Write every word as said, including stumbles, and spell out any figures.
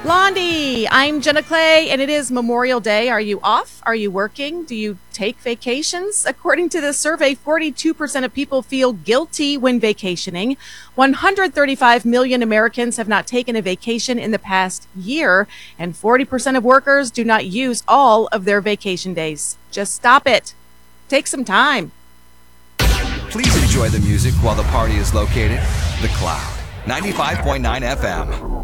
Blondie, I'm Jenna Clay, and it is Memorial Day. Are you off? Are you working? Do you take vacations? According to this survey, forty-two percent of people feel guilty when vacationing. one hundred thirty-five million Americans have not taken a vacation in the past year, and forty percent of workers do not use all of their vacation days. Just stop it. Take some time. Please enjoy the music while the party is located. The Cloud, ninety-five point nine F M.